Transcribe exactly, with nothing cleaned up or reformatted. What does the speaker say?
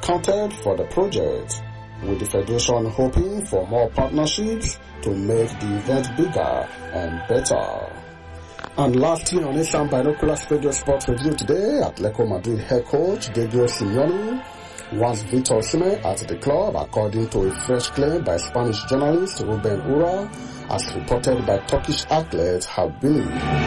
accounted for the project, with the Federation hoping for more partnerships to make the event bigger and better. And lastly, on Asian Binoculars Radio Sports Review today, Atletico Madrid head coach Diego Simeone wants Victor Osimhen at the club, according to a fresh claim by Spanish journalist Ruben Ura, as reported by Turkish outlets Habili.